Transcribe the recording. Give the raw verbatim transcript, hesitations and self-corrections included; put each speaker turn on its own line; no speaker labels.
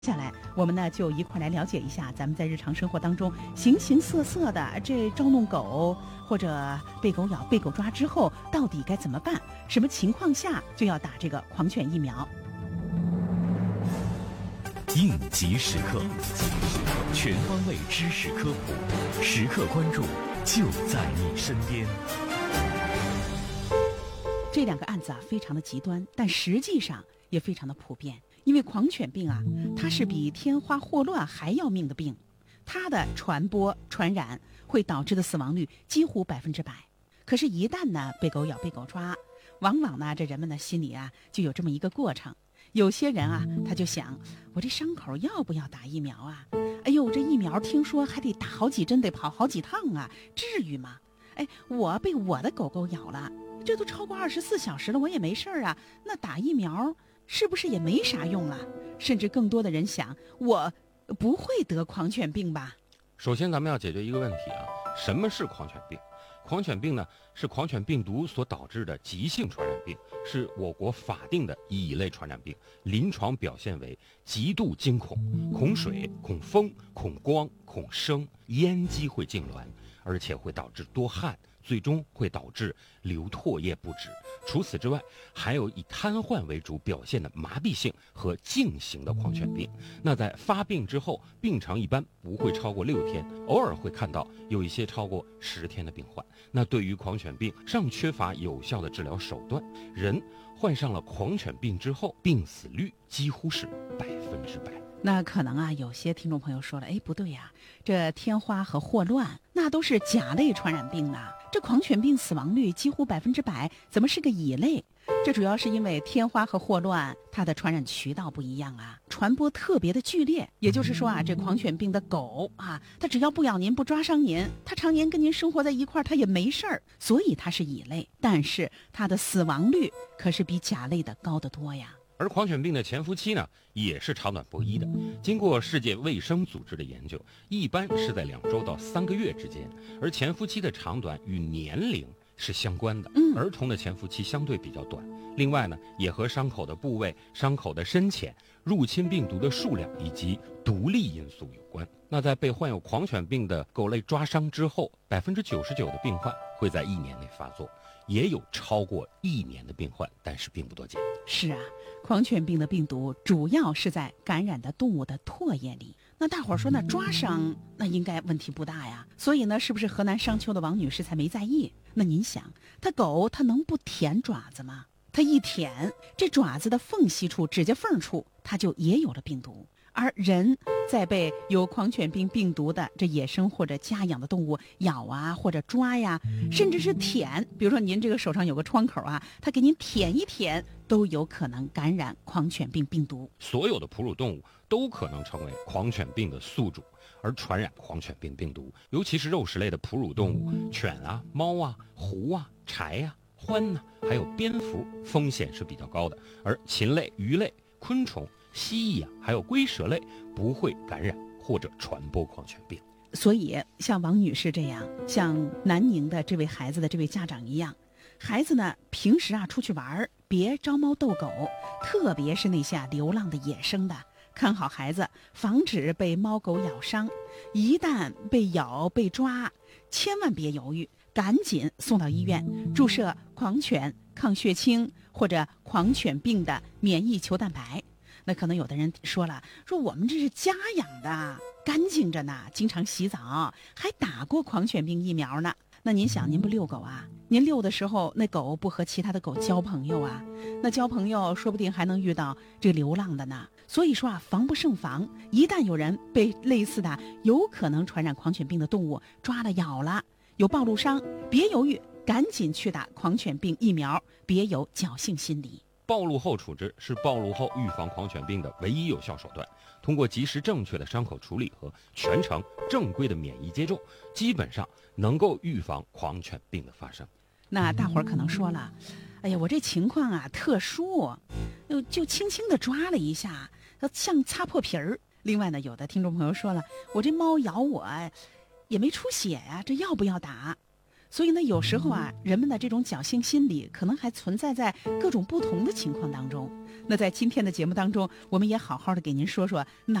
下来，我们呢就一块来了解一下，咱们在日常生活当中形形色色的这招弄狗，或者被狗咬、被狗抓之后，到底该怎么办？什么情况下就要打这个狂犬疫苗？
应急时刻，全方位知识科普，时刻关注，就在你身边。
这两个案子啊，非常的极端，但实际上也非常的普遍。因为狂犬病啊，它是比天花、霍乱还要命的病，它的传播、传染会导致的死亡率几乎百分之百。可是，一旦呢被狗咬、被狗抓，往往呢这人们的心里啊就有这么一个过程。有些人啊，他就想，我这伤口要不要打疫苗啊？哎呦，这疫苗听说还得打好几针，得跑好几趟啊，至于吗？哎，我被我的狗狗咬了，这都超过二十四小时了，我也没事儿啊，那打疫苗是不是也没啥用了？甚至更多的人想，我不会得狂犬病吧？
首先咱们要解决一个问题啊，什么是狂犬病？狂犬病呢，是狂犬病毒所导致的急性传染病，是我国法定的乙类传染病，临床表现为极度惊恐，恐水、恐风、恐光、恐声，咽肌会痉挛，而且会导致多汗，最终会导致流唾液不止。除此之外，还有以瘫痪为主表现的麻痹性和静型的狂犬病。那在发病之后，病程一般不会超过六天，偶尔会看到有一些超过十天的病患。那对于狂犬病尚缺乏有效的治疗手段，人患上了狂犬病之后，病死率几乎是百分之百。
那可能啊，有些听众朋友说了，哎，不对呀、啊，这天花和霍乱那都是甲类传染病呢，这狂犬病死亡率几乎百分之百，怎么是个乙类？这主要是因为天花和霍乱它的传染渠道不一样啊，传播特别的剧烈。也就是说啊，这狂犬病的狗啊，它只要不咬您、不抓伤您，它常年跟您生活在一块儿，它也没事儿，所以它是乙类。但是它的死亡率可是比甲类的高得多呀。
而狂犬病的潜伏期呢，也是长短不一的。经过世界卫生组织的研究，一般是在两周到三个月之间，而潜伏期的长短与年龄是相关的。
嗯，
儿童的潜伏期相对比较短。另外呢，也和伤口的部位、伤口的深浅、入侵病毒的数量以及毒力因素有关。那在被患有狂犬病的狗类抓伤之后，百分之九十九的病患会在一年内发作，也有超过一年的病患，但是并不多见。
是啊，狂犬病的病毒主要是在感染的动物的唾液里。那大伙儿说，那抓伤那应该问题不大呀，所以呢，是不是河南商丘的王女士才没在意？那您想，它狗它能不舔爪子吗？它一舔，这爪子的缝隙处、指甲缝处，它就也有了病毒。而人在被有狂犬病病毒的这野生或者家养的动物咬啊，或者抓呀，甚至是舔，比如说您这个手上有个创口啊，它给您舔一舔，都有可能感染狂犬病病毒。
所有的哺乳动物都可能成为狂犬病的宿主，而传染狂犬病病毒，尤其是肉食类的哺乳动物，犬啊、猫啊、狐啊、柴啊、獾呐、啊，还有蝙蝠，风险是比较高的。而禽类、鱼类、昆虫、蜥蜴啊，还有龟蛇类不会感染或者传播狂犬病。
所以像王女士这样，像南宁的这位孩子的这位家长一样，孩子呢平时啊出去玩，别招猫逗狗，特别是那些啊流浪的野生的，看好孩子，防止被猫狗咬伤。一旦被咬被抓，千万别犹豫，赶紧送到医院注射狂犬抗血清或者狂犬病的免疫球蛋白。那可能有的人说了，说我们这是家养的，干净着呢，经常洗澡，还打过狂犬病疫苗呢。那您想，您不遛狗啊？您遛的时候，那狗不和其他的狗交朋友啊？那交朋友说不定还能遇到这流浪的呢。所以说啊，防不胜防，一旦有人被类似的有可能传染狂犬病的动物抓了咬了，有暴露伤，别犹豫，赶紧去打狂犬病疫苗，别有侥幸心理。
暴露后处置是暴露后预防狂犬病的唯一有效手段。通过及时正确的伤口处理和全程正规的免疫接种，基本上能够预防狂犬病的发生。
那大伙儿可能说了，哎呀，我这情况啊特殊，就就轻轻地抓了一下，像擦破皮儿。另外呢，有的听众朋友说了，我这猫咬我也没出血呀、啊，这要不要打？所以呢，有时候啊，人们的这种侥幸心理可能还存在在各种不同的情况当中。 那在今天的节目当中，我们也好好的给您说说哪